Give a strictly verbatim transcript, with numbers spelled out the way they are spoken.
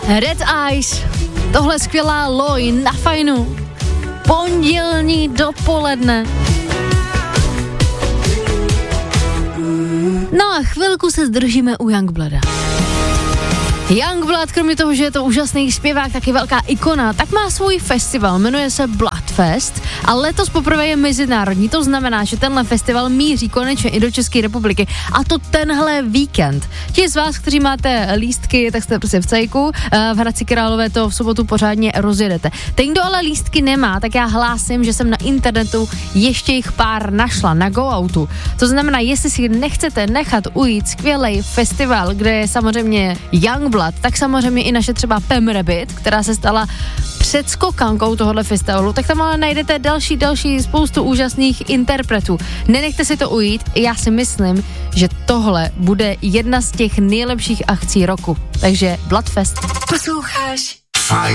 Red Eyes, tohle skvělá Loj na fajnu. Pondělní dopoledne. No a chvilku se zdržíme u Youngblada. Youngblood, kromě toho, že je to úžasný zpěvák, taky velká ikona, tak má svůj festival, jmenuje se Bloodfest a letos poprvé je mezinárodní, to znamená, že tenhle festival míří konečně i do České republiky a to tenhle víkend. Ti z vás, kteří máte lístky, tak jste prostě v cejku, v Hradci Králové to v sobotu pořádně rozjedete. Ten, kdo ale lístky nemá, tak já hlásím, že jsem na internetu ještě jich pár našla na GoOutu. To znamená, jestli si nechcete nechat ujít skvělej festival, kde je samozřejmě Youngblood, tak samozřejmě i naše třeba Pam Rabbit, která se stala předskokankou tohohle festivalu, tak tam ale najdete další, další spoustu úžasných interpretů. Nenechte si to ujít, já si myslím, že tohle bude jedna z těch nejlepších akcí roku. Takže Bloodfest. Posloucháš Fajn